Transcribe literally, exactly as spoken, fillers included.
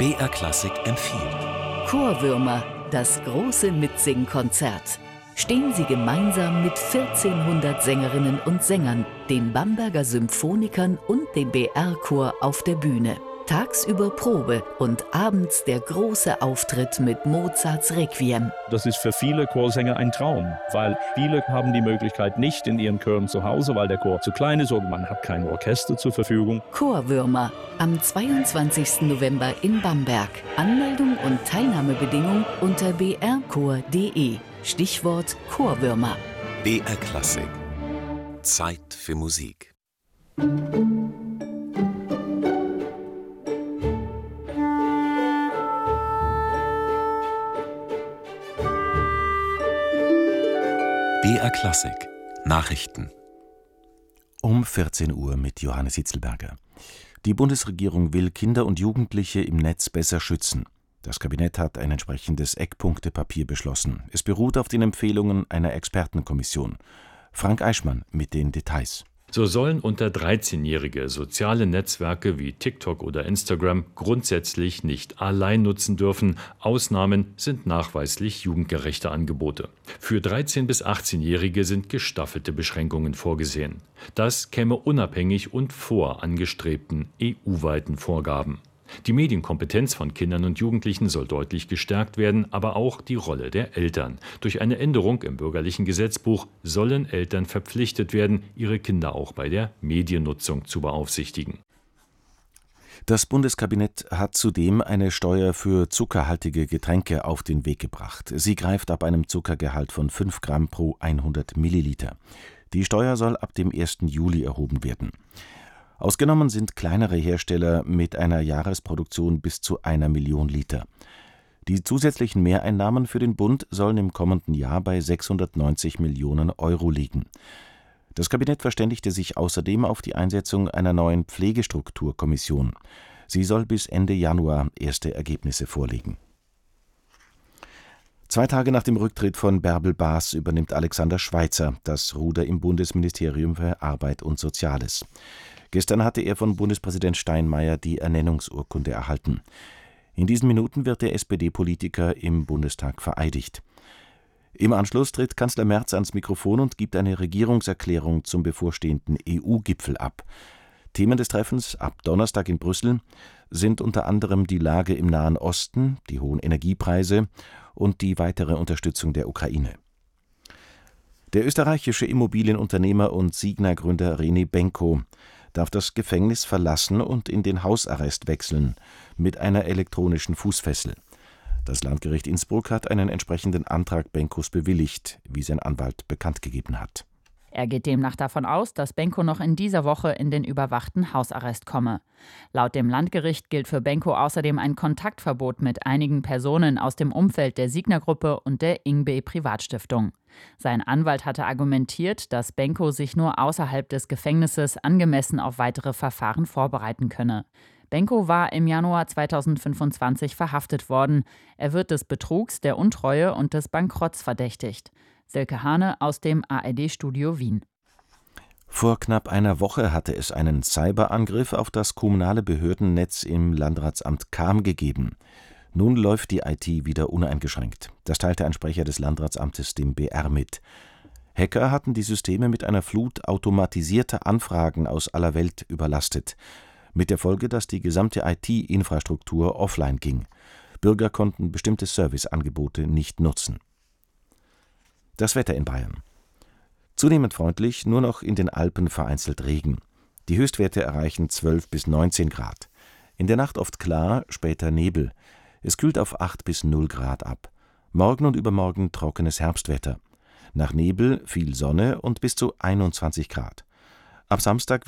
B R Klassik empfiehlt. Chorwürmer, das große Mitsingkonzert. Stehen Sie gemeinsam mit vierzehnhundert Sängerinnen und Sängern, den Bamberger Symphonikern und dem B R-Chor auf der Bühne. Tagsüber Probe und abends der große Auftritt mit Mozarts Requiem. Das ist für viele Chorsänger ein Traum, weil viele haben die Möglichkeit nicht in ihren Chören zu Hause, weil der Chor zu klein ist oder man hat kein Orchester zur Verfügung. Chorwürmer am zweiundzwanzigsten November in Bamberg. Anmeldung und Teilnahmebedingung unter b r chor punkt d e. Stichwort Chorwürmer. B R Klassik. Zeit für Musik. B R Klassik Nachrichten um vierzehn Uhr mit Johannes Hitzelberger. Die Bundesregierung will Kinder und Jugendliche im Netz besser schützen. Das Kabinett hat ein entsprechendes Eckpunktepapier beschlossen. Es beruht auf den Empfehlungen einer Expertenkommission. Frank Eichmann mit den Details. So sollen unter dreizehnjährige soziale Netzwerke wie TikTok oder Instagram grundsätzlich nicht allein nutzen dürfen. Ausnahmen sind nachweislich jugendgerechte Angebote. Für dreizehn- bis achtzehnjährige sind gestaffelte Beschränkungen vorgesehen. Das käme unabhängig und vor angestrebten E U-weiten Vorgaben. Die Medienkompetenz von Kindern und Jugendlichen soll deutlich gestärkt werden, aber auch die Rolle der Eltern. Durch eine Änderung im bürgerlichen Gesetzbuch sollen Eltern verpflichtet werden, ihre Kinder auch bei der Mediennutzung zu beaufsichtigen. Das Bundeskabinett hat zudem eine Steuer für zuckerhaltige Getränke auf den Weg gebracht. Sie greift ab einem Zuckergehalt von fünf Gramm pro hundert Milliliter. Die Steuer soll ab dem ersten Juli erhoben werden. Ausgenommen sind kleinere Hersteller mit einer Jahresproduktion bis zu einer Million Liter. Die zusätzlichen Mehreinnahmen für den Bund sollen im kommenden Jahr bei sechshundertneunzig Millionen Euro liegen. Das Kabinett verständigte sich außerdem auf die Einsetzung einer neuen Pflegestrukturkommission. Sie soll bis Ende Januar erste Ergebnisse vorlegen. Zwei Tage nach dem Rücktritt von Bärbel Baas übernimmt Alexander Schweitzer das Ruder im Bundesministerium für Arbeit und Soziales. Gestern hatte er von Bundespräsident Steinmeier die Ernennungsurkunde erhalten. In diesen Minuten wird der S P D-Politiker im Bundestag vereidigt. Im Anschluss tritt Kanzler Merz ans Mikrofon und gibt eine Regierungserklärung zum bevorstehenden E U-Gipfel ab. Themen des Treffens ab Donnerstag in Brüssel sind unter anderem die Lage im Nahen Osten, die hohen Energiepreise und die weitere Unterstützung der Ukraine. Der österreichische Immobilienunternehmer und Signa-Gründer René Benko darf das Gefängnis verlassen und in den Hausarrest wechseln, mit einer elektronischen Fußfessel. Das Landgericht Innsbruck hat einen entsprechenden Antrag Benkos bewilligt, wie sein Anwalt bekannt gegeben hat. Er geht demnach davon aus, dass Benko noch in dieser Woche in den überwachten Hausarrest komme. Laut dem Landgericht gilt für Benko außerdem ein Kontaktverbot mit einigen Personen aus dem Umfeld der Signa-Gruppe und der Ingbe Privatstiftung. Sein Anwalt hatte argumentiert, dass Benko sich nur außerhalb des Gefängnisses angemessen auf weitere Verfahren vorbereiten könne. Benko war im Januar zweitausendfünfundzwanzig verhaftet worden. Er wird des Betrugs, der Untreue und des Bankrotts verdächtigt. Silke Hane aus dem A R D-Studio Wien. Vor knapp einer Woche hatte es einen Cyberangriff auf das kommunale Behördennetz im Landratsamt Cham gegeben. Nun läuft die I T wieder uneingeschränkt. Das teilte ein Sprecher des Landratsamtes dem B R mit. Hacker hatten die Systeme mit einer Flut automatisierter Anfragen aus aller Welt überlastet. Mit der Folge, dass die gesamte I T-Infrastruktur offline ging. Bürger konnten bestimmte Serviceangebote nicht nutzen. Das Wetter in Bayern. Zunehmend freundlich, nur noch in den Alpen vereinzelt Regen. Die Höchstwerte erreichen zwölf bis neunzehn Grad. In der Nacht oft klar, später Nebel. Es kühlt auf acht bis null Grad ab. Morgen und übermorgen trockenes Herbstwetter. Nach Nebel viel Sonne und bis zu einundzwanzig Grad. Ab Samstag